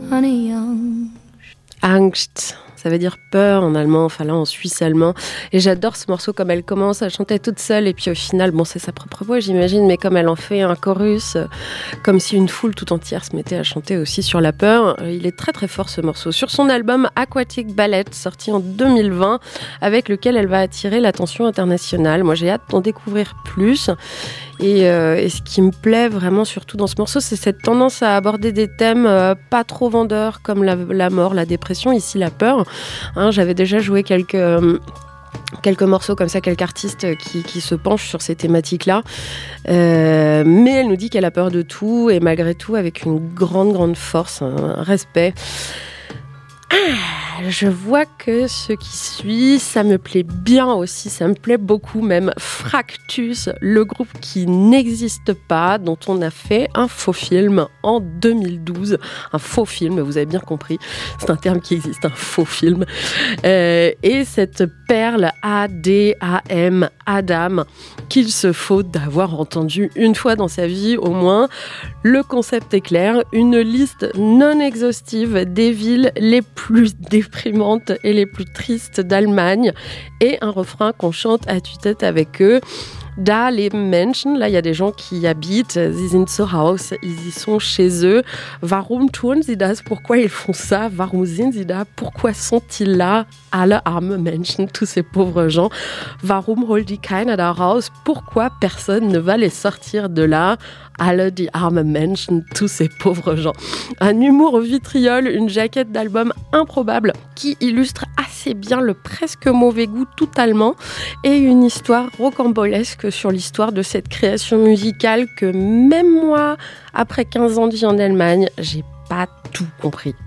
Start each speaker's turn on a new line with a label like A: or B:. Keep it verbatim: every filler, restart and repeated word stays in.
A: honey young.
B: Angst, ça veut dire peur en allemand, enfin là en suisse allemand. Et j'adore ce morceau comme elle commence à chanter toute seule et puis au final, bon c'est sa propre voix j'imagine, mais comme elle en fait un chorus, comme si une foule tout entière se mettait à chanter aussi sur la peur. Il est très très fort ce morceau. Sur son album Aquatic Ballet, sorti en deux mille vingt, avec lequel elle va attirer l'attention internationale. Moi j'ai hâte d'en découvrir plus. Et, euh, et ce qui me plaît vraiment surtout dans ce morceau, c'est cette tendance à aborder des thèmes euh, pas trop vendeurs comme la, la mort, la dépression, ici la peur. Hein, j'avais déjà joué quelques... Euh, quelques morceaux comme ça, quelques artistes qui, qui se penchent sur ces thématiques-là. Euh, mais elle nous dit qu'elle a peur de tout et malgré tout avec une grande, grande force, un respect. Ah, je vois que ce qui suit, ça me plaît bien aussi, ça me plaît beaucoup même. Fractus, le groupe qui n'existe pas, dont on a fait un faux film en deux mille douze. Un faux film, vous avez bien compris, c'est un terme qui existe, un faux film. Euh, et cette perle A D A M, Adam, qu'il se faut d'avoir entendu une fois dans sa vie au moins. Le concept est clair, une liste non exhaustive des villes les plus déprimantes et les plus tristes d'Allemagne et un refrain qu'on chante à tue-tête avec eux. Da leben Menschen, là il y a des gens qui y habitent, sie sind zu Hause, ils y sont chez eux. Warum tun sie das? Pourquoi ils font ça? Warum sind sie da? Pourquoi sont-ils là? Alle arme Menschen, tous ces pauvres gens. Warum holt die keiner da raus? Pourquoi personne ne va les sortir de là? Alle die arme Menschen, tous ces pauvres gens. Un humour au vitriol, une jaquette d'album improbable qui illustre assez bien le presque mauvais goût tout allemand et une histoire rocambolesque sur l'histoire de cette création musicale que même moi, après quinze ans de vie en Allemagne, j'ai pas tout compris.